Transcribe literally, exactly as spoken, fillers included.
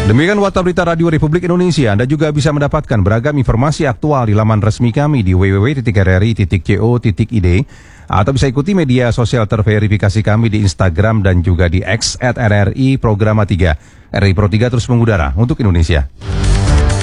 Demikian Warta Berita Radio Republik Indonesia. Anda juga bisa mendapatkan beragam informasi aktual di laman resmi kami di w w w titik r r i titik co titik i d atau bisa ikuti media sosial terverifikasi kami di Instagram dan juga di X at R R I Programa tiga. R R I Pro tiga terus mengudara untuk Indonesia.